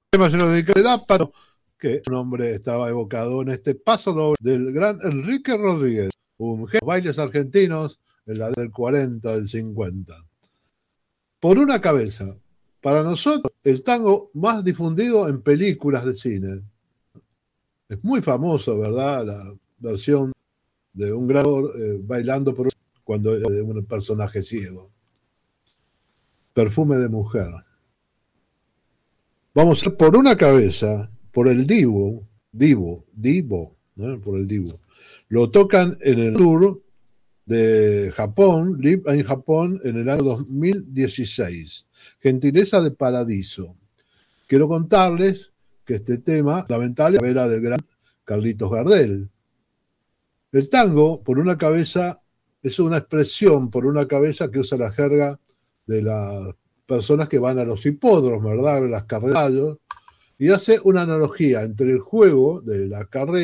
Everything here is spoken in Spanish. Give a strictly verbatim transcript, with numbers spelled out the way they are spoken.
tema se lo dedica a Dáparo, que su nombre estaba evocado en este paso doble del gran Enrique Rodríguez, un genio de bailes argentinos en la década del cuarenta, del cincuenta. Por una cabeza, para nosotros, el tango más difundido en películas de cine. Es muy famoso, ¿verdad? La versión de un gran eh, bailando por cuando era de un personaje ciego. Perfume de mujer. Vamos a ir por una cabeza, por el Divo, Divo, Divo, ¿no? Por el Divo. Lo tocan en el tour de Japón, Live en Japón, en el año dos mil dieciséis. Gentileza de Paradiso. Quiero contarles que este tema, lamentable, era del gran Carlitos Gardel. El tango, por una cabeza, es una expresión por una cabeza que usa la jerga de las personas que van a los hipódromos, ¿verdad? Las carreras, y hace una analogía entre el juego de la carrera